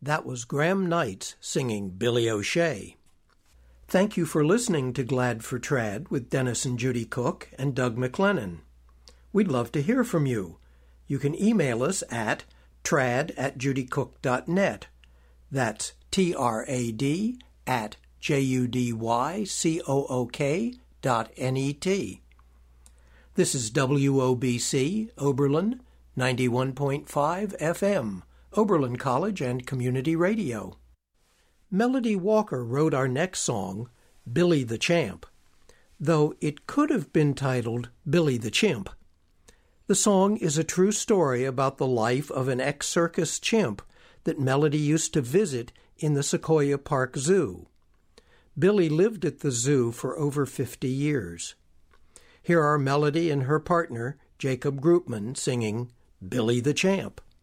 That was Graham Knights singing Billy O'Shea. Thank you for listening to Glad for Trad with Dennis and Judy Cook and Doug McLennan. We'd love to hear from you. You can email us at trad@judycook.net. That's trad@judycook.net. This is WOBC, Oberlin, 91.5 FM, Oberlin College and Community Radio. Melody Walker wrote our next song, Billy the Champ, though it could have been titled Billy the Chimp. The song is a true story about the life of an ex-circus chimp that Melody used to visit in the Sequoia Park Zoo. Billy lived at the zoo for over 50 years. Here are Melody and her partner, Jacob Groupman, singing Billy the Champ.